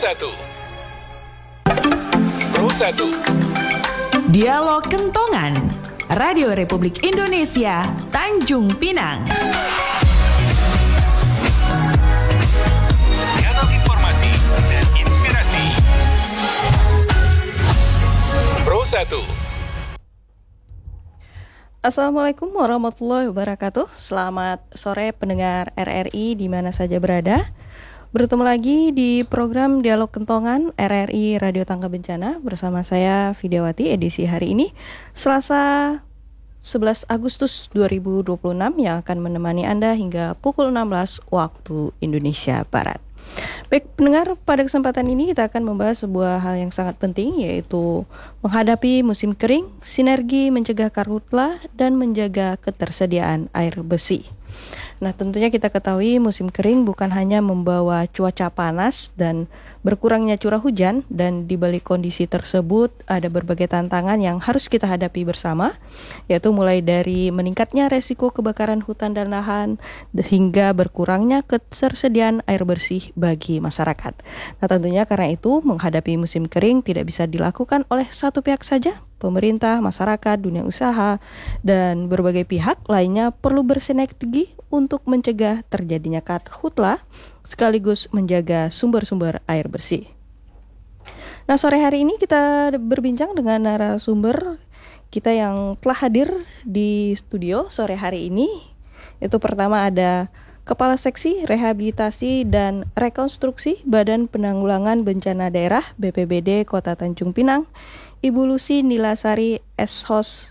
1. Pro 1. Dialog Kentongan, Radio Republik Indonesia, Tanjung Pinang. Kanal informasi dan inspirasi. Pro 1. Assalamualaikum warahmatullahi wabarakatuh. Selamat sore pendengar RRI di mana saja berada. Bertemu lagi di program Dialog Kentongan RRI Radio Tangga Bencana bersama saya Vidyawati edisi hari ini Selasa 11 Agustus 2026 yang akan menemani Anda hingga pukul 16 waktu Indonesia Barat. Baik pendengar, pada kesempatan ini kita akan membahas sebuah hal yang sangat penting, yaitu menghadapi musim kering, sinergi mencegah karhutlah dan menjaga ketersediaan air bersih. Nah, tentunya kita ketahui musim kering bukan hanya membawa cuaca panas dan berkurangnya curah hujan, dan di balik kondisi tersebut ada berbagai tantangan yang harus kita hadapi bersama, yaitu mulai dari meningkatnya resiko kebakaran hutan dan lahan hingga berkurangnya ketersediaan air bersih bagi masyarakat. Nah, tentunya karena itu menghadapi musim kering tidak bisa dilakukan oleh satu pihak saja. Pemerintah, masyarakat, dunia usaha, dan berbagai pihak lainnya perlu bersinergi untuk mencegah terjadinya karhutlah sekaligus menjaga sumber-sumber air bersih. Nah, sore hari ini kita berbincang dengan narasumber kita yang telah hadir di studio sore hari ini. Itu pertama ada Kepala Seksi Rehabilitasi dan Rekonstruksi Badan Penanggulangan Bencana Daerah BPBD Kota Tanjung Pinang, Ibu Lucy Nilasari SOS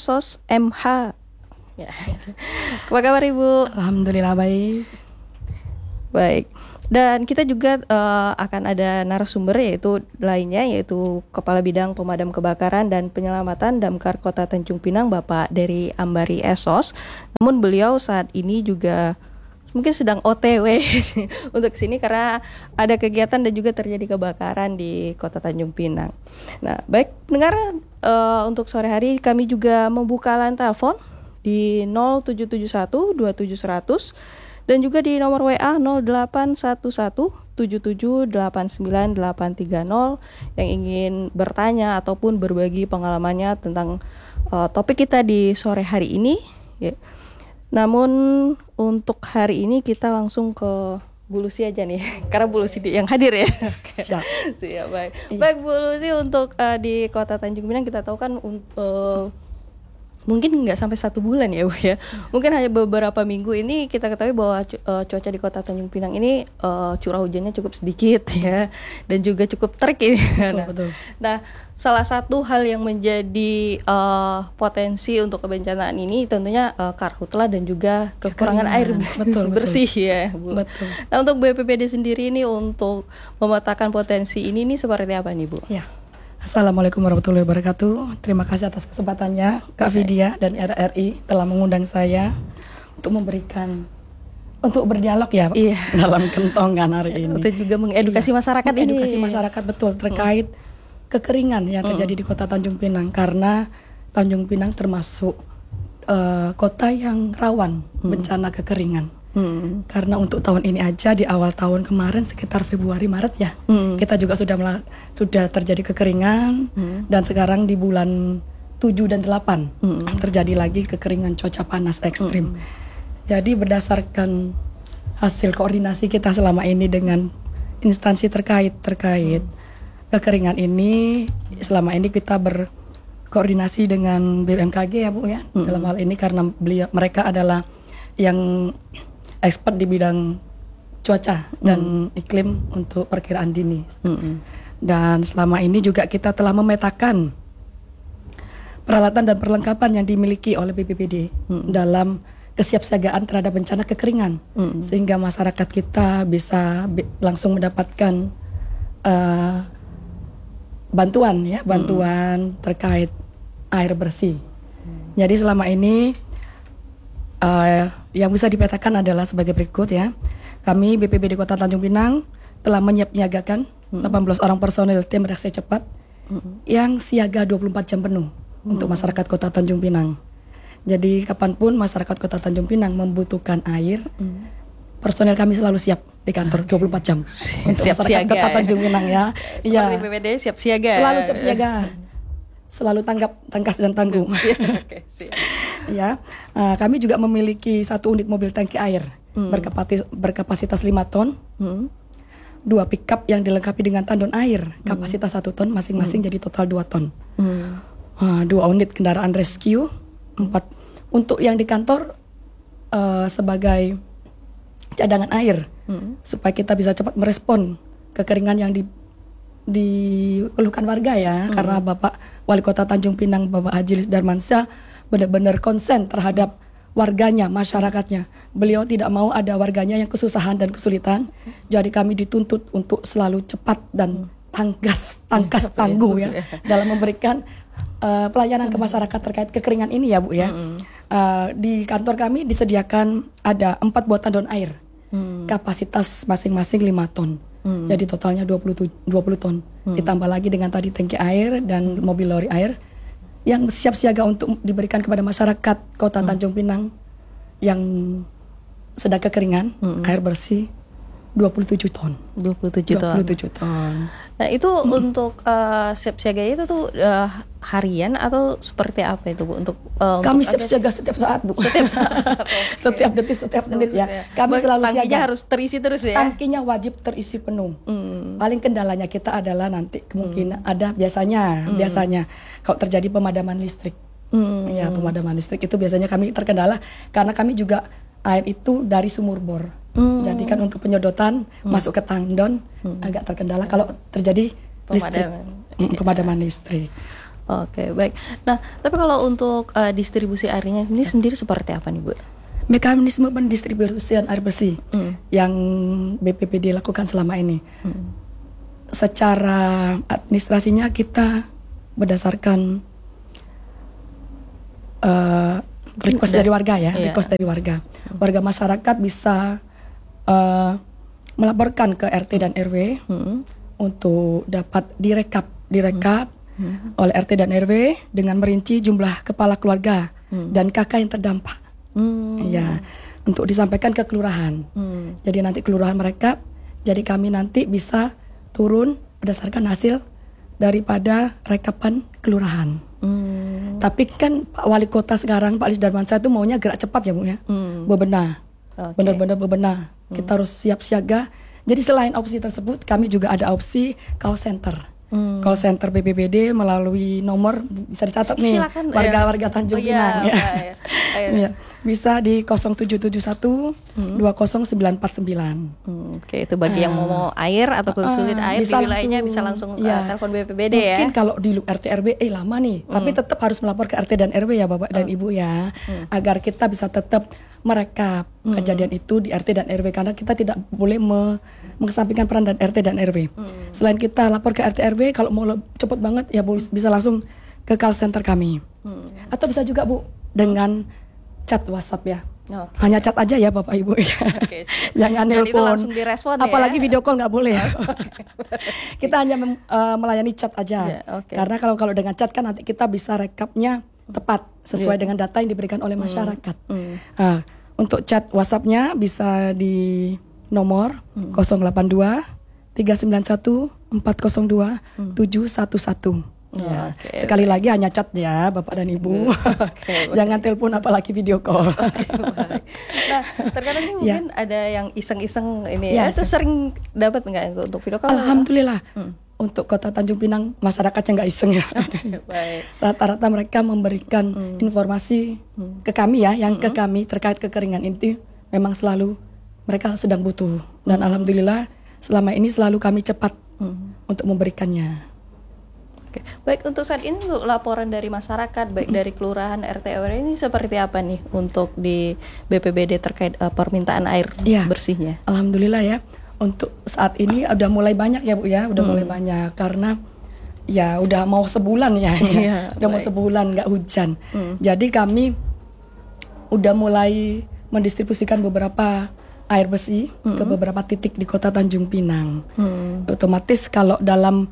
MH. Ya. Apa kabar Ibu? Alhamdulillah baik. Baik. Dan kita juga akan ada narasumber yaitu Kepala Bidang Pemadam Kebakaran dan Penyelamatan Damkar Kota Tanjung Pinang, Bapak Dery Ambari SOS. Namun beliau saat ini juga mungkin sedang OTW untuk sini karena ada kegiatan dan juga terjadi kebakaran di Kota Tanjung Pinang. Nah, baik pendengar, untuk sore hari kami juga membuka line telepon di 0771 2700 dan juga di nomor WA 0811778980 yang ingin bertanya ataupun berbagi pengalamannya tentang topik kita di sore hari ini. Ya. Namun untuk hari ini kita langsung ke Bu Lucy aja nih, karena Bu Lucy yang hadir ya. Siap. Siap, baik. Iya. Baik Bu Lucy, untuk di Kota Tanjung Pinang kita tahu kan mungkin nggak sampai 1 bulan ya Bu ya. Mungkin hanya beberapa minggu ini kita ketahui bahwa cuaca di Kota Tanjung Pinang ini curah hujannya cukup sedikit ya, dan juga cukup terik ini. Betul. Nah, salah satu hal yang menjadi potensi untuk kebencanaan ini tentunya karhutlah dan juga kekurangan air bersih ya Bu. Betul. Nah, untuk BPBD sendiri ini untuk memetakan potensi ini seperti apa nih Bu? Ya. Assalamualaikum warahmatullahi wabarakatuh. Terima kasih atas kesempatannya Kak Vidya dan RRI telah mengundang saya untuk berdialog ya, iya, dalam kentongan hari ini. Untuk juga mengedukasi masyarakat ini. Mengedukasi masyarakat betul terkait kekeringan yang terjadi di Kota Tanjung Pinang, karena Tanjung Pinang termasuk kota yang rawan bencana kekeringan. Karena untuk tahun ini aja di awal tahun kemarin sekitar Februari Maret ya, kita juga sudah terjadi kekeringan, dan sekarang di bulan 7 dan 8 terjadi lagi kekeringan cuaca panas ekstrim. Jadi berdasarkan hasil koordinasi kita selama ini dengan instansi terkait kekeringan ini, selama ini kita berkoordinasi dengan BMKG ya Bu ya, dalam hal ini karena mereka adalah yang expert di bidang cuaca dan iklim untuk perkiraan dini. Dan selama ini juga kita telah memetakan peralatan dan perlengkapan yang dimiliki oleh BPBD dalam kesiapsiagaan terhadap bencana kekeringan, sehingga masyarakat kita bisa langsung mendapatkan bantuan terkait air bersih. Jadi selama ini yang bisa dipetakan adalah sebagai berikut ya. Kami BPBD Kota Tanjung Pinang telah menyiagakan 18 orang personil tim reaksi cepat yang siaga 24 jam penuh untuk masyarakat Kota Tanjung Pinang. Jadi kapanpun masyarakat Kota Tanjung Pinang membutuhkan air, personel kami selalu siap di kantor 24 jam untuk Siap masyarakat siaga Kota ya. Tanjung Pinang ya. Seperti BPD siap siaga. Selalu siap siaga. Selalu tanggap, tangkas dan tangguh. Oke, siap. Ya, kami juga memiliki 1 unit mobil tangki air berkapasitas 5 ton, 2 pickup yang dilengkapi dengan tandon air kapasitas 1 ton masing-masing, jadi total 2 ton. 2 unit kendaraan rescue, 4 untuk yang di kantor sebagai cadangan air supaya kita bisa cepat merespon kekeringan yang dikeluhkan warga ya, karena Bapak Wali Kota Tanjung Pinang Bapak Haji Lis Darmansyah benar-benar konsen terhadap warganya, masyarakatnya. Beliau tidak mau ada warganya yang kesusahan dan kesulitan. Jadi kami dituntut untuk selalu cepat dan tangkas tangguh ya dalam memberikan pelayanan ke masyarakat terkait kekeringan ini ya Bu ya. Di kantor kami disediakan ada 4 buah tandon air, kapasitas masing-masing 5 ton. Jadi totalnya 20 ton. Ditambah lagi dengan tadi tangki air dan mobil lori air yang siap siaga untuk diberikan kepada masyarakat Kota Tanjung Pinang yang sedang kekeringan air bersih 27 ton. 27 ton. Nah, itu untuk siap siaga itu tuh harian atau seperti apa itu Bu? Untuk kami siap siaga setiap saat Bu. Setiap saat. Setiap detik, setiap menit ya. Kami selalu siaga. Tangkinya harus terisi terus ya. Tangkinya wajib terisi penuh. Paling kendalanya kita adalah nanti kemungkinan ada biasanya kalau terjadi pemadaman listrik. Ya, pemadaman listrik itu biasanya kami terkendala karena kami juga air itu dari sumur bor. Jadi kan untuk penyedotan masuk ke tandon agak terkendala kalau terjadi pemadaman listrik. Oke, baik. Nah, tapi kalau untuk distribusi airnya ini sendiri seperti apa nih Bu? Mekanisme pendistribusian air bersih yang BPPD lakukan selama ini. Secara administrasinya kita berdasarkan request dari warga ya, request dari warga. Warga masyarakat bisa melaporkan ke RT dan RW untuk dapat direkap oleh RT dan RW dengan merinci jumlah kepala keluarga dan kakak yang terdampak. Ya, untuk disampaikan ke kelurahan. Jadi nanti kelurahan mereka, jadi kami nanti bisa turun berdasarkan hasil daripada rekapan kelurahan. Tapi kan Pak Wali Kota sekarang Pak Lis Darmansyah itu maunya gerak cepat ya Bu ya. Bebenah. Benar-benar bebenah. Kita harus siap siaga. Jadi selain opsi tersebut kami juga ada opsi call center. Call center BPBD melalui nomor bisa dicatat nih warga-warga Tanjung Pinang ya. Ya. Bisa di 0771 20949. Oke, itu bagi yang mau air atau kesulitan air di wilayahnya bisa langsung telepon BPBD ya. Mungkin kalau di RT RW lama nih, tapi tetap harus melapor ke RT dan RW ya Bapak dan Ibu ya, agar kita bisa tetap merekap kejadian itu di RT dan RW, karena kita tidak boleh mengesampingkan peran dan RT dan RW. Selain kita lapor ke RT RW, kalau mau cepet banget ya bisa langsung ke call center kami. Atau bisa juga Bu dengan chat WhatsApp ya. Hanya chat aja ya Bapak Ibu ya. Jangan nelpon. Apalagi video call nggak boleh ya. Kita hanya melayani chat aja. Karena kalau dengan chat kan nanti kita bisa rekapnya tepat sesuai dengan data yang diberikan oleh masyarakat. Untuk chat WhatsApp-nya bisa di nomor 082 391 402 711. Ya. Sekali lagi hanya chat ya Bapak dan Ibu. Jangan telepon apalagi video call. Nah, terkadang ini mungkin ada yang iseng-iseng ini ya. Itu sering dapat nggak untuk video call? Alhamdulillah. Untuk Kota Tanjung Pinang masyarakatnya nggak iseng ya. Rata-rata mereka memberikan informasi ke kami ya, yang ke kami terkait kekeringan ini memang selalu mereka sedang butuh, dan alhamdulillah selama ini selalu kami cepat untuk memberikannya. Oke. Baik, untuk saat ini laporan dari masyarakat baik dari kelurahan RT RW ini seperti apa nih untuk di BPBD terkait permintaan air bersihnya? Alhamdulillah ya. Untuk saat ini udah mulai banyak ya Bu ya, udah mulai banyak karena ya udah mau sebulan ya, udah mau sebulan nggak hujan. Jadi kami udah mulai mendistribusikan beberapa air bersih ke beberapa titik di Kota Tanjung Pinang. Otomatis kalau dalam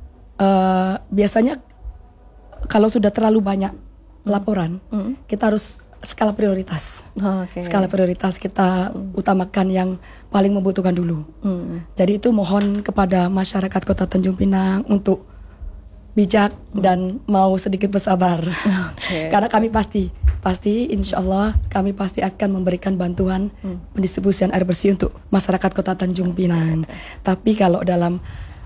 biasanya kalau sudah terlalu banyak laporan, kita harus skala prioritas. Skala prioritas kita utamakan yang paling membutuhkan dulu. Jadi itu mohon kepada masyarakat Kota Tanjung Pinang untuk bijak dan mau sedikit bersabar. Karena kami pasti insya Allah kami pasti akan memberikan bantuan pendistribusian air bersih untuk masyarakat Kota Tanjung Pinang. Tapi kalau dalam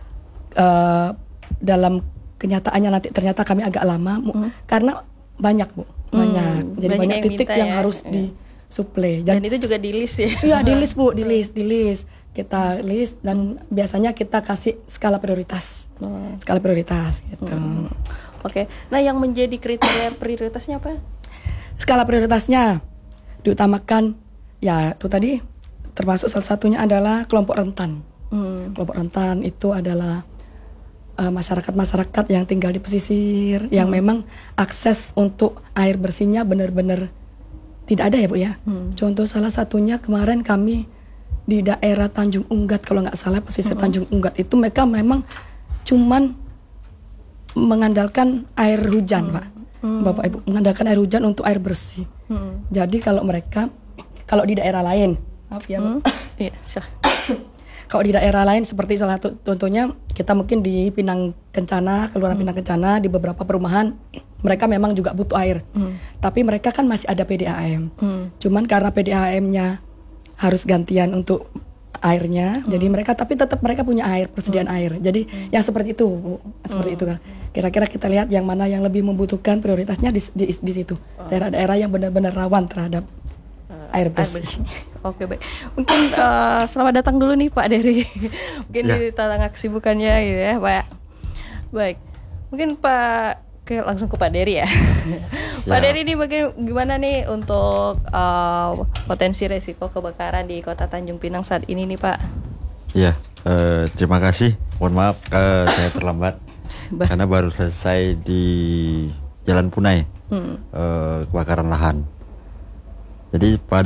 kenyataannya nanti ternyata kami agak lama, karena banyak Bu, banyak. Jadi banyak titik yang harus disuplai. Dan itu juga di list ya? Iya di list Bu, di list. Kita list dan biasanya kita kasih skala prioritas. Skala prioritas gitu. Oke. Nah, yang menjadi kriteria prioritasnya apa? Skala prioritasnya diutamakan ya itu tadi, termasuk salah satunya adalah kelompok rentan. Kelompok rentan itu adalah masyarakat-masyarakat yang tinggal di pesisir, yang memang akses untuk air bersihnya benar-benar tidak ada ya Bu ya. Contoh salah satunya kemarin kami di daerah Tanjung Unggat, kalau nggak salah pesisir Tanjung Unggat itu mereka memang cuman mengandalkan air hujan Pak, Bapak Ibu, mengandalkan air hujan untuk air bersih. Jadi kalau di daerah lain, maaf ya Bu. Iya, silahkan. Kalau di daerah lain seperti salah satu contohnya kita mungkin di Pinang Kencana, Kelurahan Pinang Kencana, di beberapa perumahan mereka memang juga butuh air. Tapi mereka kan masih ada PDAM. Cuman karena PDAM-nya harus gantian untuk airnya, jadi mereka tetap mereka punya air, persediaan air. Jadi yang seperti itu, Bu. Seperti itu kan. Kira-kira kita lihat yang mana yang lebih membutuhkan, prioritasnya di situ. Daerah-daerah yang benar-benar rawan terhadap air bersih. Oke, baik. Mungkin selamat datang dulu nih Pak Dery. Mungkin di tengah kesibukannya gitu ya, Pak. Baik. Mungkin langsung ke Pak Dery ya. Pak Dery ini gimana nih untuk potensi resiko kebakaran di Kota Tanjung Pinang saat ini nih Pak? Ya, terima kasih. Mohon maaf saya terlambat karena baru selesai di Jalan Punai kebakaran lahan. Jadi pada